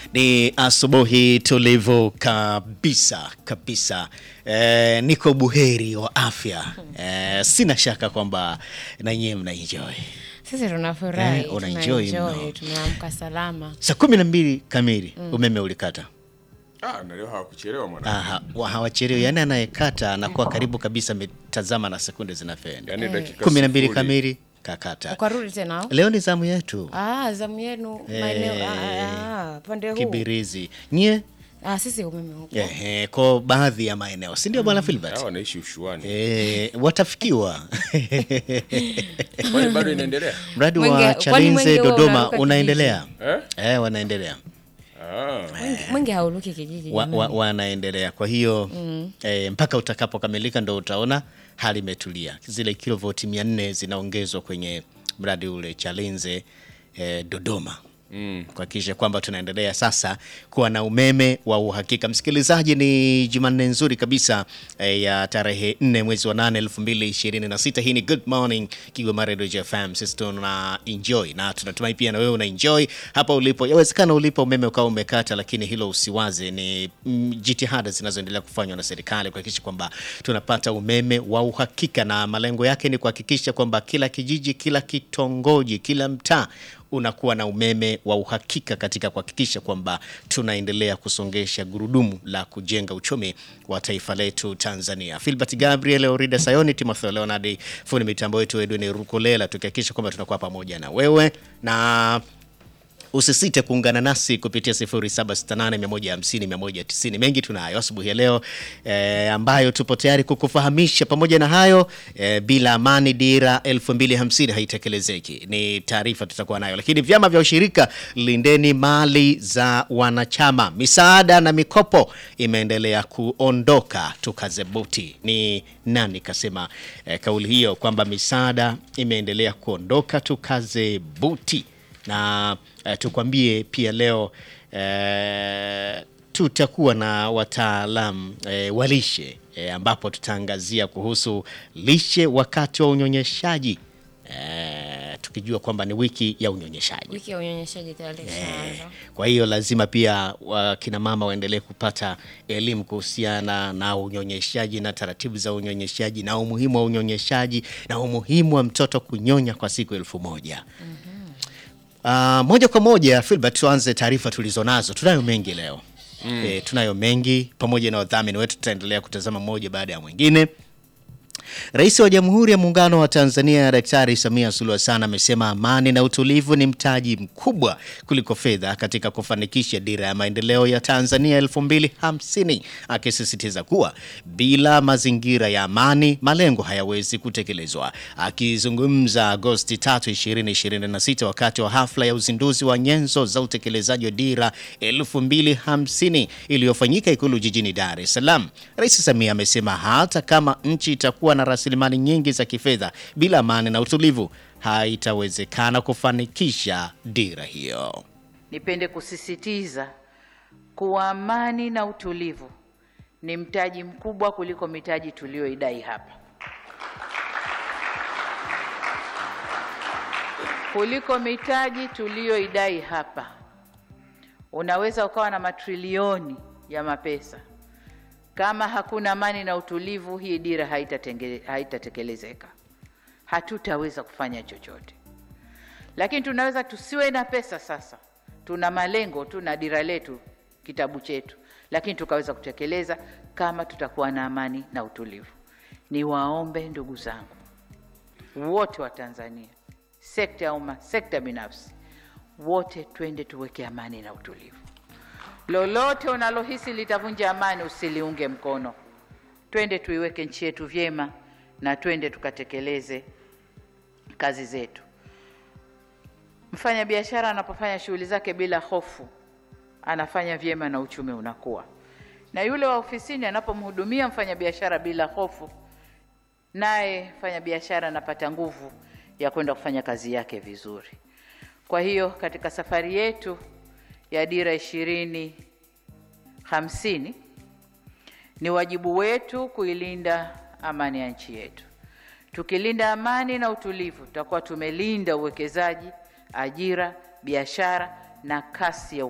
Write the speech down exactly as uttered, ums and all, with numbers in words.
Ni asubuhi tulivu kabisa kabisa. E, niko buheri wa afya. E, sina shaka kwamba na nyinyi mnaenjoy. Sisi tunafurahi, Eh, unaenjoy mno. tunaamka salama. Saa kumi na mbili kamili mm. umeme ulikata. Ah, na leo hawakuchelewa mwana. Aha, hawachelewi. Yani anayekata anakuwa karibu kabisa ametazama na sekunde zinafenda. Yani dakika kumi na mbili kamili kakata. Ukarudi tena? Leo ni zamu yetu. Ah, zamu yenu maeneo ah, ah pande huu. Kibirizi. Nye? Ah, sisi umeme huko. Eh, kwa baadhi ya maeneo. Si ndio bwana Philbert? Hao wanaishi ushuani. Eh, watafikiwa. Kwani bado inaendelea? Mradi Mwenge- wa kwani Chalinze mwenge huo Dodoma unaruka unaendelea. Eh? Eh, wanaendelea. Ah. Mwenge, mwenge hauluki kijiji. Wa, wa, wanaendelea. Kwa hiyo mm. eh, mpaka utakapokamilika ndo utaona hali imetulia. Zile kilovoti mia nne zinaongezwa kwenye mradi ule Chalinze eh, Dodoma. Mm. Kuhakikisha kwamba tunaendelea sasa kuwa na umeme wa uhakika. Msikilizaji, ni Jumanne nzuri kabisa eh, ya tarehe nne mwezi wa nane elfu mbili ishirini na sita. Hii ni Good Morning Kigoma Radio F M. Sisi tuna enjoy na tunatumai pia na wewe una enjoy hapa ulipo. Yawezekana ulipo umeme ukao umekata, lakini hilo usiwaze. Ni mm, jitihada zinazoendelea kufanywa na serikali kuhakikisha kwamba tunapata umeme wa uhakika, na malengo yake ni kuhakikisha kwamba kila kijiji, kila kitongoji, kila mtaa unakuwa na umeme wa uhakika katika kuhakikisha kwamba tunaendelea kusongesha gurudumu la kujenga uchumi wa taifa letu Tanzania. Philbert Gabriel, Orida Sayoni, Timotheo Leonardi, fundi mitambo wetu Edwin Rukolela, tukihakikisha kwamba tunakuwa pamoja na wewe, na usisite kuungana nasi kupitia sifuri saba sita nane mia moja hamsini mia moja tisini. Mengi tunayo asubuhi ya leo e, ambayo tupo tayari kukufahamisha. Pamoja na hayo e, bila amani dira elfu mbili hamsini haitekelezeki. Ni taarifa tutakuwa nayo. Lakini vyama vya ushirika, lindeni mali za wanachama. Misaada na mikopo imeendelea kuondoka, tukaze buti. Ni nani kasema e, kauli hiyo kwamba misaada imeendelea kuondoka, tukaze buti? Na uh, tukwambie pia leo uh, tutakuwa na wataalamu uh, wa lishe uh, ambapo tutaangazia kuhusu lishe wakati wa unyonyeshaji, uh, tukijua kwamba ni wiki ya unyonyeshaji. Wiki ya unyonyeshaji tayari ishaanza. Kwa hiyo lazima pia kina mama waendelee kupata elimu kuhusiana na unyonyeshaji na taratibu za unyonyeshaji na umuhimu wa unyonyeshaji na umuhimu wa mtoto kunyonya kwa siku elfu moja. Mm-hmm. Uh, moja kwa moja Philbert, tuanze taarifa tulizonazo. Tunayo mengi leo. Mm. E, tunayo mengi pamoja na wadhamini wetu, tutaendelea kutazama moja baada ya mwingine. Rais wa Jamhuri ya Muungano wa Tanzania Daktari Samia Suluhu Hassan amesema amani na utulivu ni mtaji mkubwa kuliko fedha katika kufanikisha dira ya maendeleo ya Tanzania elfu mbili hamsini, akisisitiza kuwa bila mazingira ya amani malengo hayawezi kutekelezwa. Akizungumza Agosti tatu ishirini ishirini na sita wakati wa hafla ya uzinduzi wa nyenzo za utekelezaji wa dira elfu mbili hamsini iliyofanyika Ikulu jijini Dar es Salaam, Rais Samia amesema hata kama nchi itakuwa na rasilimali nyingi za kifedha, bila amani na utulivu haitawezekana kufanikisha dira hiyo. Nipende kusisitiza kuwa amani na utulivu ni mtaji mkubwa kuliko mitaji tuliyoidai hapa. Kuliko mitaji tuliyoidai hapa. Unaweza ukawa na matrilioni ya mapesa, kama hakuna amani na utulivu, hii dira haitatekelezeka. Hatutaweza kufanya chochote. Lakini tunaweza tusiwe na pesa sasa. Tuna malengo, tuna dira letu, kitabu chetu, lakini tukaweza kutekeleza kama tutakuwa na amani na utulivu. Niwaombe ndugu zangu wote wa Tanzania, sekta ya umma, sekta binafsi, wote twende tuweke amani na utulivu. Lolote unalohisi litavunja amani usiliunge mkono. Twende tuiweke nchi yetu vyema na twende tukatekeleze kazi zetu. Mfanya biashara anapofanya shughuli zake bila hofu, anafanya vyema na uchumi unakuwa. Na yule wa ofisini anapomhudumia mfanya biashara bila hofu, naye mfanya biashara anapata nguvu ya kwenda kufanya kazi yake vizuri. Kwa hiyo katika safari yetu ya dira ishirini hamsini ni wajibu wetu kuilinda amani ya nchi yetu. Tukilinda amani na utulivu, tutakuwa tumelinda uwekezaji, ajira, biashara na kasi ya